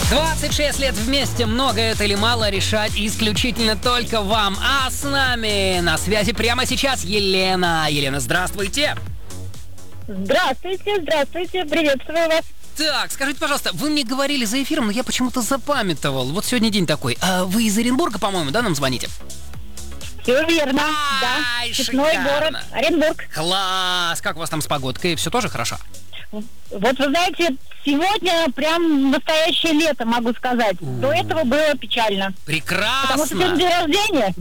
26 лет вместе, много это или мало, решать исключительно только вам. А с нами на связи прямо сейчас Елена. Елена, здравствуйте. Здравствуйте, приветствую вас. Так, скажите, пожалуйста, вы мне говорили за эфиром, но я почему-то запамятовал. Вот сегодня день такой. А вы из Оренбурга, по-моему, да, нам звоните? Все верно, да. Степной город, Оренбург. Класс! Как у вас там с погодкой? Все тоже хорошо? Вот вы знаете, сегодня прям настоящее лето, могу сказать. До этого было печально. Прекрасно! Потому что сегодня день рождения.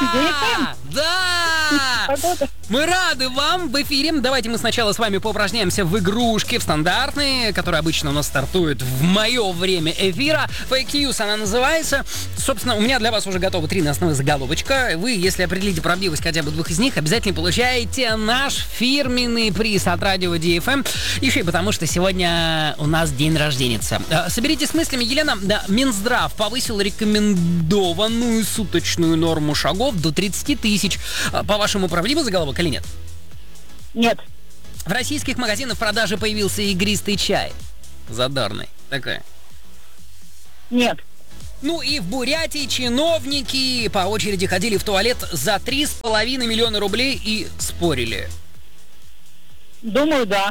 Да! Мы рады вам в эфире. Давайте мы сначала с вами поупражняемся в игрушке, в стандартные, которые обычно у нас стартуют в мое время эфира. Fake News она называется. Собственно, у меня для вас уже готовы 3 новостных заголовочка. Вы, если определите правдивость хотя бы 2 из них, обязательно получаете наш фирменный приз от радио DFM. Еще и потому, что сегодня у нас день рождения. Соберитесь с мыслями, Елена. Да, Минздрав повысил рекомендованную суточную норму шагов до 30 тысяч. По-вашему, правдивый заголовок или нет? Нет. В российских магазинах в продаже появился игристый чай. Задорный. Такой. Нет. Ну и в Бурятии чиновники по очереди ходили в туалет за 3,5 миллиона рублей и спорили. Думаю, да.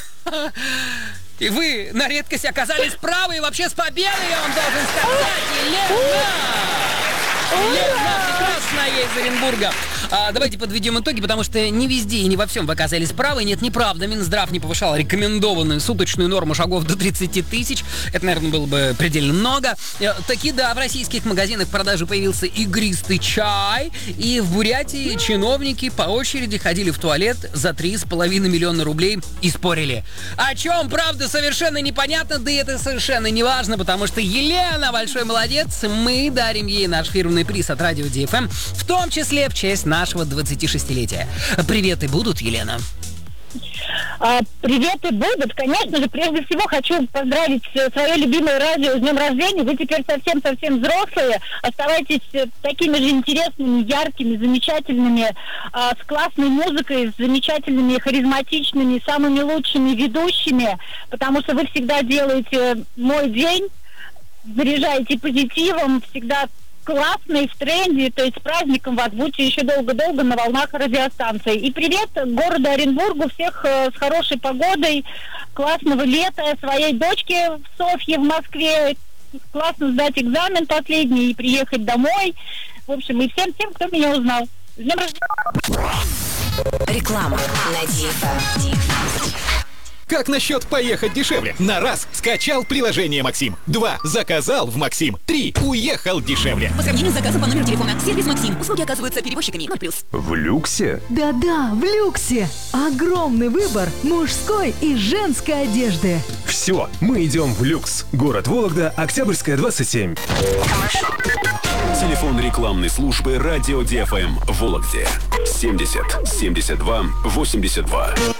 И вы на редкость оказались правы, и вообще с победой, я вам должен сказать, Елена! Елена прекрасная из Оренбурга. Давайте подведем итоги, потому что не везде и не во всем вы оказались правы. Нет, неправда. Минздрав не повышал рекомендованную суточную норму шагов до 30 тысяч. Это, наверное, было бы предельно много. Таки да, в российских магазинах в продаже появился игристый чай. И в Бурятии чиновники по очереди ходили в туалет за 3,5 миллиона рублей и спорили. О чем, правда, совершенно непонятно, да и это совершенно не важно, потому что Елена большой молодец. Мы дарим ей наш фирменный приз от радио DFM, в том числе в честь нашего 26-летия. Приветы будут, Елена? Приветы будут. Конечно же, прежде всего хочу поздравить свое любимое радио с днем рождения. Вы теперь совсем взрослые. Оставайтесь такими же интересными, яркими, замечательными, с классной музыкой, с замечательными, харизматичными, самыми лучшими ведущими, потому что вы всегда делаете мой день, заряжаете позитивом, всегда классный, в тренде, то есть с праздником вас, будьте еще долго-долго на волнах радиостанции. И привет городу Оренбургу, всех с хорошей погодой, классного лета, своей дочке в Софье в Москве, классно сдать экзамен последний и приехать домой. В общем, и всем тем, кто меня узнал. С днем рождения! Реклама на DFM. Как насчет поехать дешевле? На раз скачал приложение Максим. 2 заказал в Максим. 3 уехал дешевле. По сравнению с заказом по номеру телефона. Сервис Максим. Услуги оказываются перевозчиками 0+. В люксе? Да-да, в люксе. Огромный выбор мужской и женской одежды. Все, мы идем в люкс. Город Вологда, Октябрьская, 27. Телефон рекламной службы радио DFM в Вологде 70 72 82.